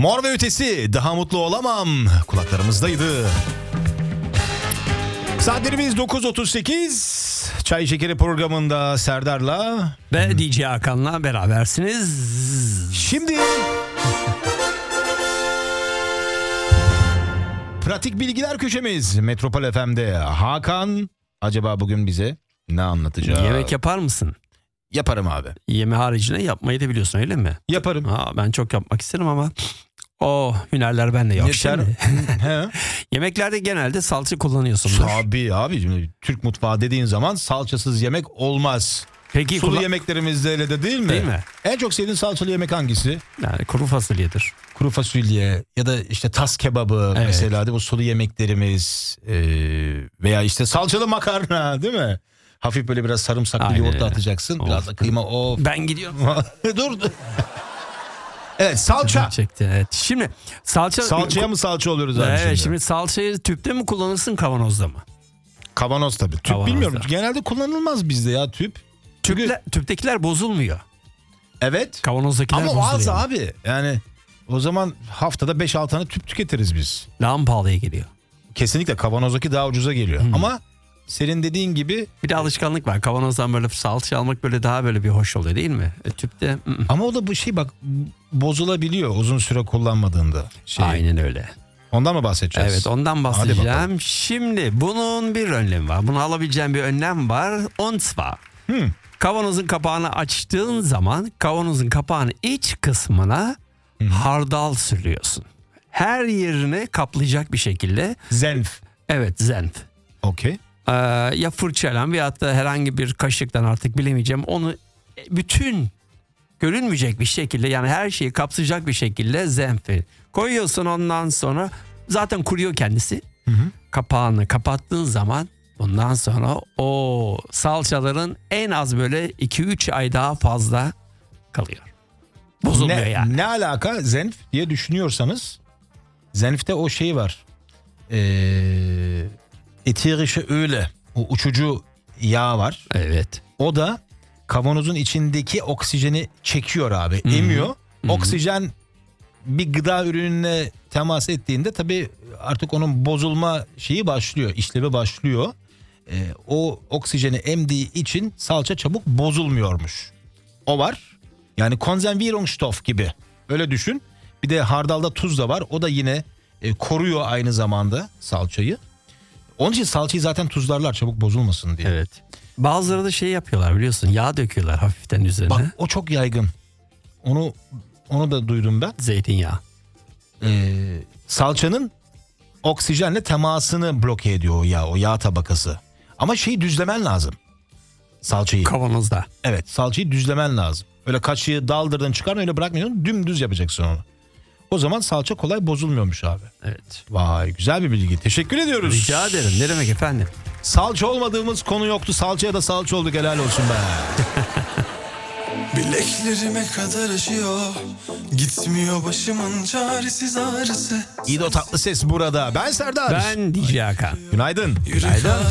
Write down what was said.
Mor ve Ötesi, daha mutlu olamam kulaklarımızdaydı. Saatlerimiz 9.38. Çay Şekeri programında Serdar'la ve DJ Hakan'la berabersiniz. Şimdi pratik bilgiler köşemiz Metropol FM'de. Hakan acaba bugün bize ne anlatacak? Yemek yapar mısın? Yaparım abi. Yeme haricinde yapmayı da biliyorsun, öyle mi? Yaparım. Ben çok yapmak isterim ama o hünerler bende yok. Şimdi, yemeklerde genelde salça kullanıyorsunuz. Tabii abi. Türk mutfağı dediğin zaman salçasız yemek olmaz. Peki, sulu yemeklerimizde öyle de değil mi? Değil mi? En çok sevdiğin salçalı yemek hangisi? Yani kuru fasulyedir. Kuru fasulye ya da işte tas kebabı, evet. Mesela değil, bu sulu yemeklerimiz veya işte salçalı makarna, değil mi? Hafif böyle biraz sarımsaklı yoğurtla atacaksın. Of. Biraz da kıyma. Of. Ben gidiyorum. Dur. Evet, salça. Çekti, evet. Şimdi salçaya mı salça oluyoruz abi? Evet, şimdi salçayı tüpte mi kullanırsın, kavanozda mı? Kavanoz tabii. Tüp kavanozda. Bilmiyorum. Genelde kullanılmaz bizde ya tüp. Tüptekiler bozulmuyor. Evet. Kavanozdakiler ama bozuluyor. Ama az abi. Yani o zaman haftada 5-6 tane tüp tüketiriz biz. Daha mı pahalıya geliyor? Kesinlikle kavanozdaki daha ucuza geliyor. Ama senin dediğin gibi... Bir de alışkanlık var. Kavanozdan böyle salça almak böyle daha böyle bir hoş oluyor, değil mi? Tüpte... Ama o da bu şey, bak, bozulabiliyor uzun süre kullanmadığında. Aynen öyle. Ondan mı bahsedeceğiz? Evet, ondan bahsedeceğim. Şimdi bunun bir önlemi var. Bunu alabileceğin bir önlem var. Und zwar. Kavanozun kapağını açtığın zaman kavanozun kapağının iç kısmına hardal sürüyorsun. Her yerine kaplayacak bir şekilde. Zenf. Evet, zenf. Okey. Ya fırçayla veyahut da herhangi bir kaşıktan, artık bilemeyeceğim. Onu bütün görünmeyecek bir şekilde, yani her şeyi kapsayacak bir şekilde zenfi koyuyorsun. Ondan sonra zaten kuruyor kendisi. Kapağını kapattığın zaman bundan sonra o salçaların en az böyle 2-3 ay daha fazla kalıyor. Bozulmuyor yani. Ne alaka zenf diye düşünüyorsanız, zenfte o şey var. Eterische öyle. O uçucu yağ var. Evet. O da kavanozun içindeki oksijeni çekiyor abi. Emiyor. Oksijen bir gıda ürününe temas ettiğinde tabii artık onun bozulma şeyi başlıyor. İşlevi başlıyor. O oksijeni emdiği için salça çabuk bozulmuyormuş. O var. Yani Konservierungsstoff gibi. Öyle düşün. Bir de hardalda tuz da var. O da yine koruyor aynı zamanda salçayı. Onun için salçayı zaten tuzlarlar çabuk bozulmasın diye. Evet. Bazıları da şey yapıyorlar, biliyorsun, yağ döküyorlar hafiften üzerine. Bak, o çok yaygın. Onu da duydum ben. Zeytinyağı. Salçanın oksijenle temasını bloke ediyor o yağ tabakası. Ama şeyi düzlemen lazım. Salçayı. Kavanozda. Evet, salçayı düzlemen lazım. Öyle kaşığı daldırdın çıkardın, öyle bırakmıyorsun, dümdüz yapacaksın onu. O zaman salça kolay bozulmuyormuş abi. Evet. Vay, güzel bir bilgi. Teşekkür ediyoruz. Rica ederim. Ne demek efendim? Salça olmadığımız konu yoktu. Salçaya da salça olduk, helal olsun be. Bileklerime kadar aşıyor, gitmiyor başımın çaresiz ağrısı. İdo Tatlıses burada. Ben Serdar. Ben DJ Hakan. Günaydın. Günaydın.